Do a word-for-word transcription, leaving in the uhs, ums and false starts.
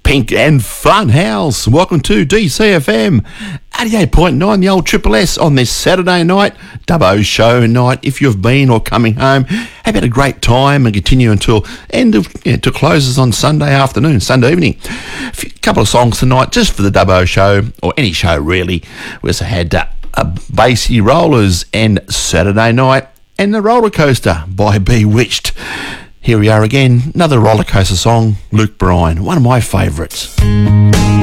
Pink and Fun House. Welcome to D C F M eighty-eight point nine, the old Triple S on this Saturday night, Dubbo show night. If you've been or coming home, have had a great time and continue until end of, yeah, till closes on Sunday afternoon, Sunday evening. A few, couple of songs tonight just for the Dubbo show, or any show really. We also had uh, a Basie Rollers and Saturday Night and The Roller Coaster by Bewitched. Here we are again, another roller coaster song, Luke Bryan, one of my favourites.